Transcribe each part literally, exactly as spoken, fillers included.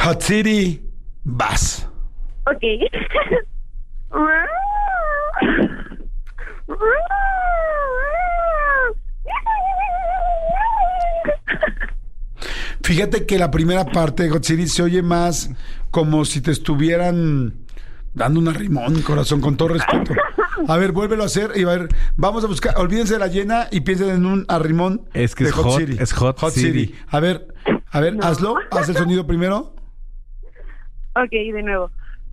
Hot City, vas. Ok. Fíjate que la primera parte de Hot City se oye más como si te estuvieran dando un arrimón, corazón, con todo respeto. A ver, vuélvelo a hacer y a ver, vamos a buscar, olvídense de la llena y piensen en un arrimón es que de es Hot, hot, City. Es Hot, hot City. City. A ver, a ver, No. hazlo, haz el sonido primero. Ok, de nuevo.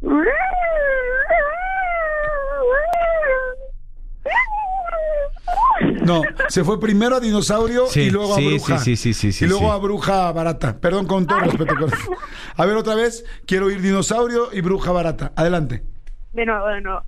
No, se fue primero a dinosaurio Sí, y luego sí, a bruja. sí, sí, sí, sí, sí, y luego sí. a bruja barata. Perdón, con todo respeto. corazón. A ver, otra vez, quiero oír dinosaurio y bruja barata. Adelante. De nuevo, de nuevo.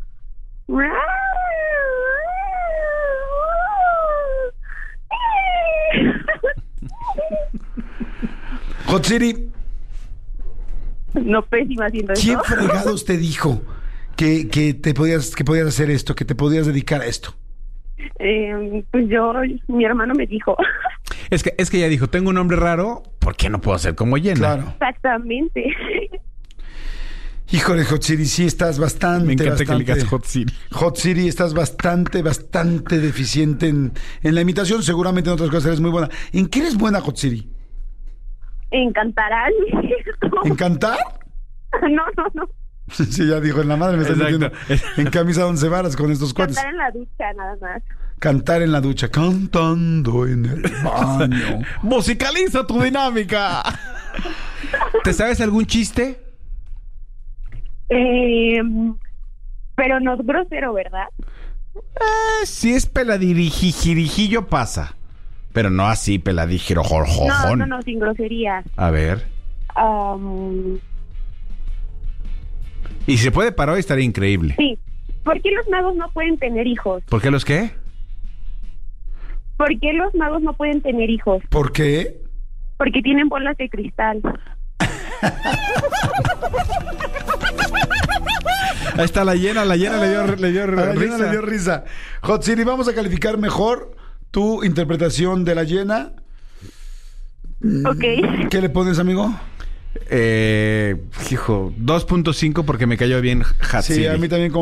Hot City, No, pésima haciendo ¿quién eso. fregados te dijo que, que te podías, que podías hacer esto, que te podías dedicar a esto? Eh, pues yo, mi hermano me dijo. Es que, es que ella dijo, tengo un nombre raro, ¿por qué no puedo ser como llena? Claro. Exactamente. Híjole, Hot City, sí estás bastante, Me encanta bastante... que le digas Hot City. Hot City, estás bastante, bastante deficiente en, en la imitación. Seguramente en otras cosas eres muy buena. ¿En qué eres buena, Hot City? Encantarán. ¿En cantar? No, no, no. Sí, ya dijo, en la madre me estás Exacto. metiendo en camisa de once varas con estos cuates. Cantar en la ducha, nada más. Cantar en la ducha, cantando en el baño. ¡Musicaliza tu dinámica! ¿Te sabes algún chiste? Eh, pero no es grosero, ¿verdad? Eh, si es peladirijillo pasa. Pero no así, peladijirojojón. No, no, no, sin grosería. A ver. Um, Y si se puede parar hoy estaría increíble. sí. ¿Por qué los magos no pueden tener hijos? ¿Por qué los qué? ¿Por qué los magos no pueden tener hijos? ¿Por qué? Porque tienen bolas de cristal. Ahí está la llena, la llena le dio, le dio A la risa. llena le dio risa. Hot City, vamos a calificar mejor tu interpretación de la llena. Ok. ¿Qué le pones, amigo? Eh, hijo, dos punto cinco porque me cayó bien Hot Sí, City. a mí también como